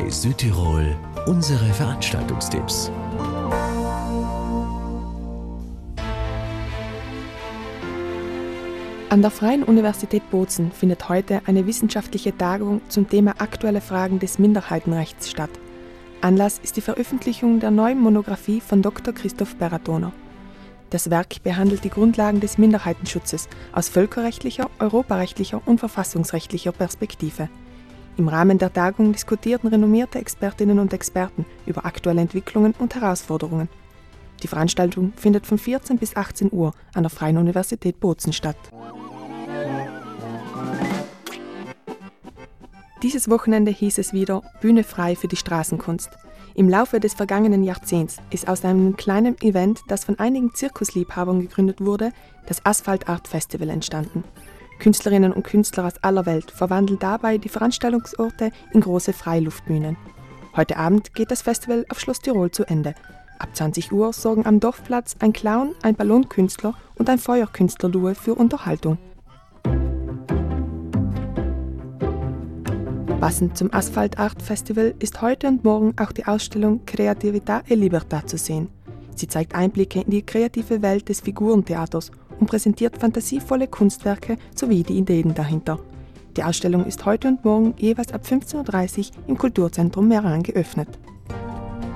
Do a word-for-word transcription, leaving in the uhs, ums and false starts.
bei Südtirol unsere Veranstaltungstipps. An der Freien Universität Bozen findet heute eine wissenschaftliche Tagung zum Thema aktuelle Fragen des Minderheitenrechts statt. Anlass ist die Veröffentlichung der neuen Monographie von Doktor Christoph Beratoner. Das Werk behandelt die Grundlagen des Minderheitenschutzes aus völkerrechtlicher, europarechtlicher und verfassungsrechtlicher Perspektive. Im Rahmen der Tagung diskutierten renommierte Expertinnen und Experten über aktuelle Entwicklungen und Herausforderungen. Die Veranstaltung findet von vierzehn bis achtzehn Uhr an der Freien Universität Bozen statt. Dieses Wochenende hieß es wieder Bühne frei für die Straßenkunst. Im Laufe des vergangenen Jahrzehnts ist aus einem kleinen Event, das von einigen Zirkusliebhabern gegründet wurde, das Asphalt Art Festival entstanden. Künstlerinnen und Künstler aus aller Welt verwandeln dabei die Veranstaltungsorte in große Freiluftbühnen. Heute Abend geht das Festival auf Schloss Tirol zu Ende. Ab zwanzig Uhr sorgen am Dorfplatz ein Clown, ein Ballonkünstler und ein Feuerkünstlerduo für Unterhaltung. Passend zum Asphalt Art Festival ist heute und morgen auch die Ausstellung Creatività e Libertà zu sehen. Sie zeigt Einblicke in die kreative Welt des Figurentheaters und präsentiert fantasievolle Kunstwerke sowie die Ideen dahinter. Die Ausstellung ist heute und morgen jeweils ab fünfzehn Uhr dreißig im Kulturzentrum Meran geöffnet.